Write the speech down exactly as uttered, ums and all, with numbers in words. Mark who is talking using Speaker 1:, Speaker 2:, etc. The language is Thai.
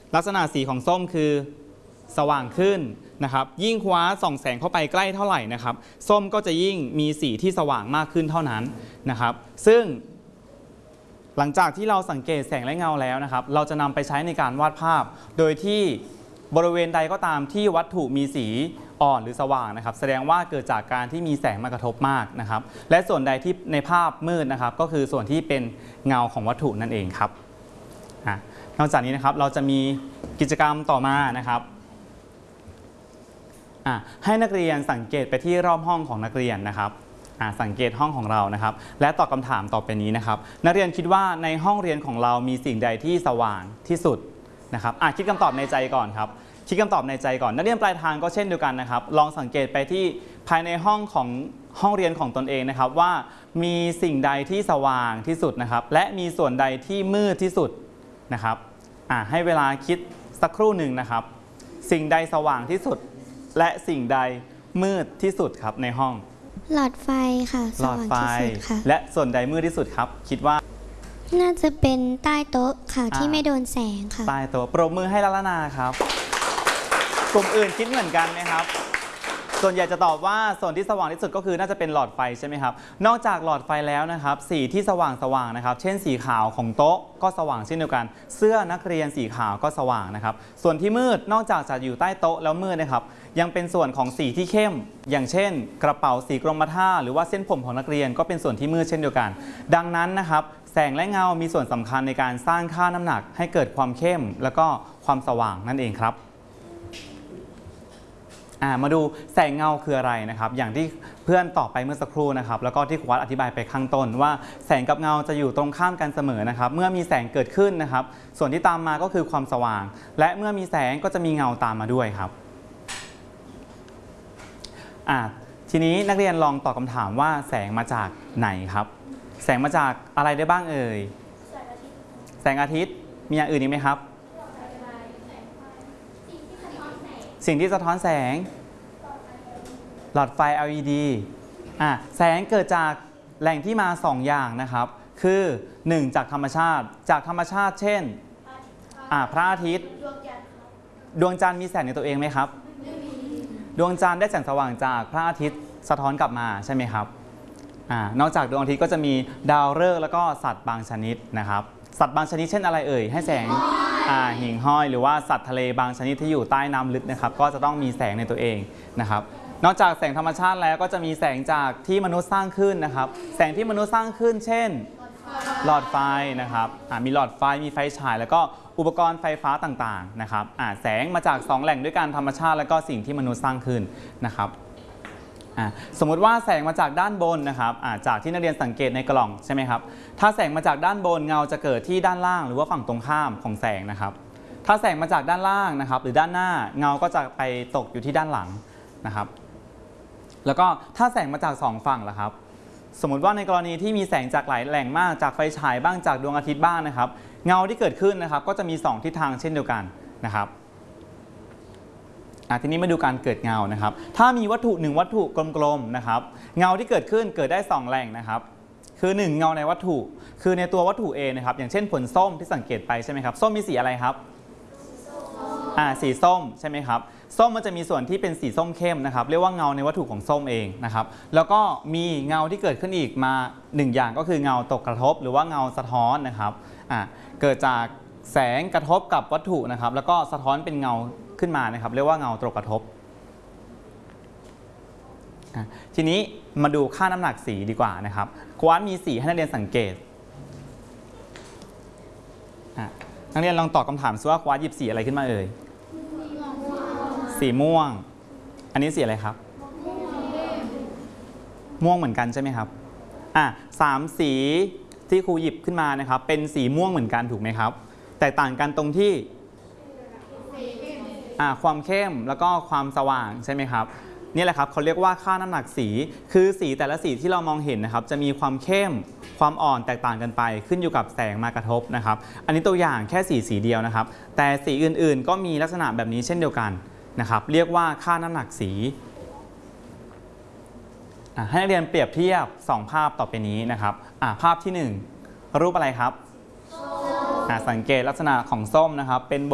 Speaker 1: ลักษณะสีของส้มคือสว่างขึ้นนะครับยิ่งคว้าส่องแสงเข้าไปใกล้เท่าไหร่นะครับส้มก็จะยิ่งมีสีที่สว่างมากขึ้นเท่านั้นนะครับซึ่งหลังจากที่เราสังเกตแสงและเงาแล้วนะครับเราจะนำไปใช้ในการวาดภาพโดยที่บริเวณใดก็ตามที่วัตถุมีสีอ่อนหรือสว่างนะครับแสดงว่าเกิดจากการที่มีแสงมากระทบมากนะครับและส่วนใดที่ในภาพมืดนะครับก็คือส่วนที่เป็นเงาของวัตถุนั่นเองครับนอกจากนี้นะครับเราจะมีกิจกรรมต่อมานะครับให้นักเรียนสังเกตไปที่รอบห้องของนักเรียนนะครับสังเกตห้องของเรานะครับและตอบคำถามต่อไปนี้นะครับนักเรียนคิดว่าในห้องเรียนของเรามีสิ่งใดที่สว่างที่สุดนะครับคิดคำตอบในใจก่อนครับคิดคำตอบในใจก่อนนักเรียนปลายทางก็เช่นเดียวกันนะครับลองสังเกตไปที่ภายในห้องของห้องเรียนของตนเองนะครับว่ามีสิ่งใดที่สว่างที่สุดนะครับและมีส่วนใดที่มืดที่สุดนะครับให้เวลาคิดสักครู่หนึ่งนะครับสิ่งใดสว่างที่สุดและสิ่งใดมืดที่สุดครับในห้อง
Speaker 2: หลอดไฟค่ะ
Speaker 1: หลอดไฟและส่วนใดมืดที่สุดครับคิดว่า
Speaker 2: น่าจะเป็นใต้โต๊ะค่ะที่ไม่โดนแสงค่ะ
Speaker 1: ใต้โต๊ะปรบมือให้ละละนาครับกลุ่มอื่นคิดเหมือนกันไหมครับส่วนใหญ่จะตอบว่าส่วนที่สว่างที่สุดก็คือน่าจะเป็นหลอดไฟใช่ไหมครับนอกจากหลอดไฟแล้วนะครับสีที่สว่างสว่างนะครับเช่นสีขาวของโต๊ะก็สว่างเช่นเดียวกันเสื้อนักเรียนสีขาวก็สว่างนะครับส่วนที่มืดนอกจากจะอยู่ใต้โต๊ะแล้วมืดนะครับยังเป็นส่วนของสีที่เข้มอย่างเช่นกระเป๋าสีกรมท่าหรือว่าเส้นผมของนักเรียนก็เป็นส่วนที่มืดเช่นเดียวกันดังนั้นนะครับแสงและเงามีส่วนสำคัญในการสร้างค่าน้ำหนักให้เกิดความเข้มแล้วก็ความสว่างนั่นเองครับมาดูแสงเงาคืออะไรนะครับอย่างที่เพื่อนตอบไปเมื่อสักครู่นะครับแล้วก็ที่ครูวัดอธิบายไปข้างต้นว่าแสงกับเงาจะอยู่ตรงข้ามกันเสมอนะครับเมื่อมีแสงเกิดขึ้นนะครับส่วนที่ตามมาก็คือความสว่างและเมื่อมีแสงก็จะมีเงาตามมาด้วยครับทีนี้นักเรียนลองตอบคำถามว่าแสงมาจากไหนครับแสงมาจากอะไรได้บ้างเอ่ยแสงอาทิตย์มีอย่างอื่นอีกไหมครับสิ่งที่สะท้อนแสงหลอดไฟ แอล อี ดี อ่ะแสงเกิดจากแหล่งที่มาสองอย่างนะครับคือหนึ่งจากธรรมชาติจากธรรมชาติเช่นอ่ะพระอาทิตย์ดวงจันทร์มีแสงในตัวเองไหมครับดวงจันทร์ได้แสงสว่างจากพระอาทิตย์สะท้อนกลับมาใช่ไหมครับอ่านอกจากดวงอาทิตย์ก็จะมีดาวฤกษ์แล้วก็สัตว์บางชนิดนะครับสัตว์บางชนิดเช่นอะไรเอ่ยให้แสงหิ่งห้อยหรือว่าสัตว์ทะเลบางชนิดที่อยู่ใต้น้ำลึกนะครับก็จะต้องมีแสงในตัวเองนะครับนอกจากแสงธรรมชาติแล้วก็จะมีแสงจากที่มนุษย์สร้างขึ้นนะครับแสงที่มนุษย์สร้างขึ้นเช่นหลอดไฟนะครับมีหลอดไฟมีไฟฉายแล้วก็อุปกรณ์ไฟฟ้าต่างๆนะครับแสงมาจากสองแหล่งด้วยกันธรรมชาติและก็สิ่งที่มนุษย์สร้างขึ้นนะครับสมมติว่าแสงมาจากด้านบนนะครับจากที่นักเรียนสังเกตในกล่องใช่ไหมครับถ้าแสงมาจากด้านบนเงาจะเกิดที่ด้านล่างหรือว่าฝั่งตรงข้ามของแสงนะครับถ้าแสงมาจากด้านล่างนะครับหรือด้านหน้าเงาก็จะไปตกอยู่ที่ด้านหลังนะครับแล้วก็ถ้าแสงมาจากสองฝั่งล่ะครับสมมติว่าในกรณีที่มีแสงจากหลายแหล่งมากจากไฟฉายบ้างจากดวงอาทิตย์บ้างนะครับเงาที่เกิดขึ้นนะครับก็จะมีสองทิศทางเช่นเดียวกันนะครับทีนี้มาดูการเกิดเงานะครับถ้ามีวัตถุหนึ่งวัตถุกลมๆนะครับเงาที่เกิดขึ้นเกิดได้สองแหล่งนะครับคือหนึ่งเงาในวัตถุคือในตัววัตถุเองนะครับอย่างเช่นผลส้มที่สังเกตไปใช่ไหมครับส้มมีสีอะไรครับอ่าสีส้มใช่ไหมครับส้มมันจะมีส่วนที่เป็นสีส้มเข้มนะครับเรียกว่าเงาในวัตถุของส้มเองนะครับแล้วก็มีเงาที่เกิดขึ้นอีกมาหนึ่งอย่างก็คือเงาตกกระทบหรือว่าเงาสะท้อนนะครับอ่าเกิดจากแสงกระทบกับวัตถุนะครับแล้วก็สะท้อนเป็นเงาขึ้นมานะครับเรียกว่าเงาตกกระทบทีนี้มาดูค่าน้ำหนักสีดีกว่านะครับครูวัดมีสีให้นักเรียนสังเกตนักเรียนลองตอบคำถามซิว่าครูวัดหยิบสีอะไรขึ้นมาเอ่ยสีม่วงอันนี้สีอะไรครับม่วงเหมือนกันใช่ไหมครับอ่ะสามสีที่ครูหยิบขึ้นมานะครับเป็นสีม่วงเหมือนกันถูกไหมครับแตกต่างกันตรงที่ความเข้มแล้วก็ความสว่างใช่ไหมครับนี่แหละครับเขาเรียกว่าค่าน้ำหนักสีคือสีแต่ละสีที่เรามองเห็นนะครับจะมีความเข้มความอ่อนแตกต่างกันไปขึ้นอยู่กับแสงมากระทบนะครับอันนี้ตัวอย่างแค่สีสีเดียวนะครับแต่สีอื่นๆก็มีลักษณะแบบนี้เช่นเดียวกันนะครับเรียกว่าค่าน้ำหนักสีให้นักเรียนเปรียบเทียบสองภาพต่อไปนี้นะครับภาพที่หนึ่งรูปอะไรครับสังเกตลักษณะของส้มนะครับเป็น